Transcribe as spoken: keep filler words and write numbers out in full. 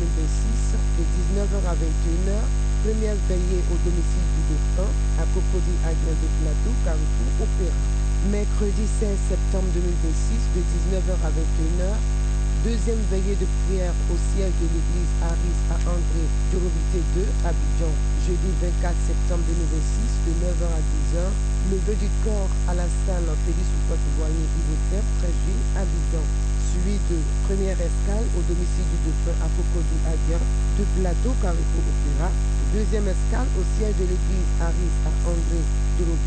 mille vingt-six, de dix-neuf heures à vingt et une heures. Première veillée au domicile du défunt à Cocody Adrien de Plateau, Carrefour, Opéra. Mercredi seize septembre deux mille vingt-six, de dix-neuf heures à vingt et une heures. Deuxième veillée de prière au siège de l'église Aris à André, Durovité deux, Abidjan. Jeudi vingt-quatre septembre deux mille vingt-six, de neuf heures à dix heures. Levée du corps à la salle Félix Houphouët-Boigny, Ibotep, Treichville, Abidjan. Suivi de première escale au domicile du défunt à Cocody Adrien de Plateau, Carrefour, Opéra. Deuxième escale au siège de l'église Aris à André, Durovité.